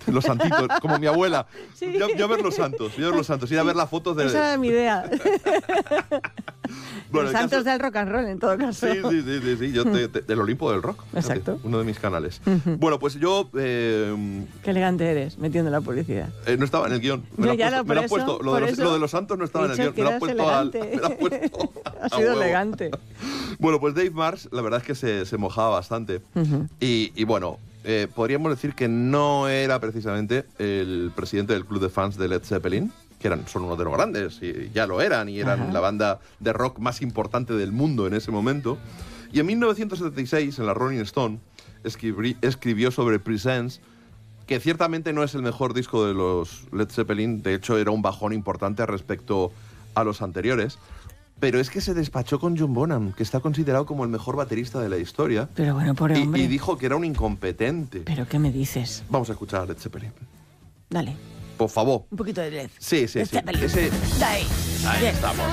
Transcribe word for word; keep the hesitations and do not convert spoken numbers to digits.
los santitos, como mi abuela. Sí. Yo, yo a ver los santos, yo a ver los santos, ir a ver las fotos de... Esa era mi idea. Bueno, los el santos caso- del rock and roll, en todo caso. Sí, sí, sí, sí, sí, yo te- te- del Olimpo del Rock. fíjate, Exacto. uno de mis canales. Ujú. Bueno, pues yo eh, Qué elegante eres, metiendo la publicidad. eh, no estaba en el guión. Me No, lo has ya puesto, no, me por lo has eso, puesto. Lo de, por los, eso lo de los santos no estaba en he el guión. dicho Me lo has que puesto eras al... elegante. Me lo has puesto Ha a sido huevo. elegante. Bueno, pues Dave Marsh, la verdad es que se, se mojaba bastante. Ujú. y, y bueno, eh, podríamos decir que no era precisamente el presidente del club de fans de Led Zeppelin, que eran, son uno de los grandes, y ya lo eran, y eran Ajá. la banda de rock más importante del mundo en ese momento. Y en mil novecientos setenta y seis, en la Rolling Stone, escribí- escribió sobre Presence, que ciertamente no es el mejor disco de los Led Zeppelin, de hecho era un bajón importante respecto a los anteriores, pero es que se despachó con John Bonham, que está considerado como el mejor baterista de la historia, Pero bueno, pobre y, hombre. y dijo que era un incompetente. ¿Pero qué me dices? Vamos a escuchar a Led Zeppelin. Dale, Por favor. un poquito de Led. Sí, sí, Led sí. Zeppelin. Ese... Dale. Ahí Bien. estamos.